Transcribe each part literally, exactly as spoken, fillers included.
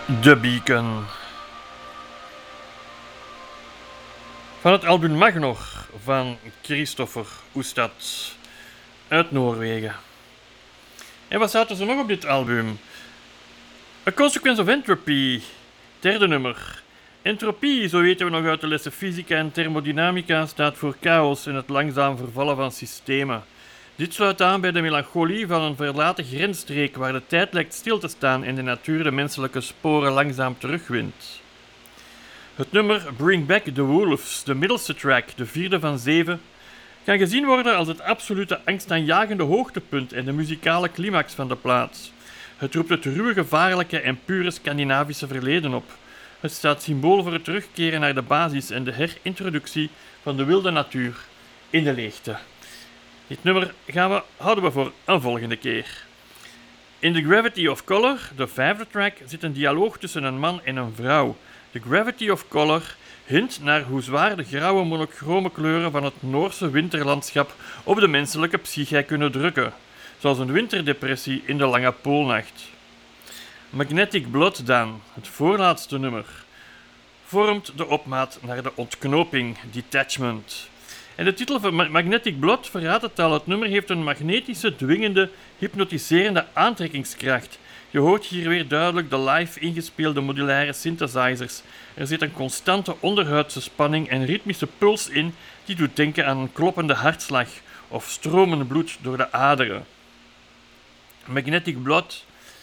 The Beacon. Van het album Magnor van Christopher Oestad uit Noorwegen. En wat staat er zo nog op dit album? A Consequence of Entropy, derde nummer. Entropie, zo weten we nog uit de lessen fysica en thermodynamica, staat voor chaos en het langzaam vervallen van systemen. Dit sluit aan bij de melancholie van een verlaten grensstreek waar de tijd lijkt stil te staan en de natuur de menselijke sporen langzaam terugwint. Het nummer Bring Back the Wolves, de middelste track, de vierde van zeven, kan gezien worden als het absolute angstaanjagende hoogtepunt en de muzikale climax van de plaat. Het roept het ruwe, gevaarlijke en pure Scandinavische verleden op. Het staat symbool voor het terugkeren naar de basis en de herintroductie van de wilde natuur in de leegte. Dit nummer gaan we, houden we voor een volgende keer. In The Gravity of Color, de vijfde track, zit een dialoog tussen een man en een vrouw. The Gravity of Color hint naar hoe zwaar de grauwe monochrome kleuren van het Noorse winterlandschap op de menselijke psyche kunnen drukken, zoals een winterdepressie in de lange poolnacht. Magnetic Blood dan, het voorlaatste nummer, vormt de opmaat naar de ontknoping, detachment. En de titel van Magnetic Blood verraadt het al. Het nummer heeft een magnetische, dwingende, hypnotiserende aantrekkingskracht. Je hoort hier weer duidelijk de live ingespeelde modulaire synthesizers. Er zit een constante onderhuidse spanning en ritmische puls in die doet denken aan een kloppende hartslag of stromend bloed door de aderen. Magnetic Blood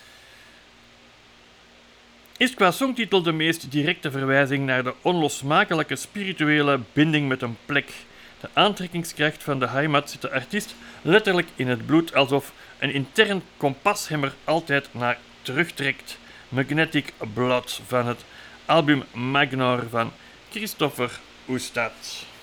is qua songtitel de meest directe verwijzing naar de onlosmakelijke spirituele binding met een plek. De aantrekkingskracht van de heimat zit de artiest letterlijk in het bloed, alsof een intern kompas hem er altijd naar terugtrekt. Magnetic Blood van het album Magnor van Christopher Oestad.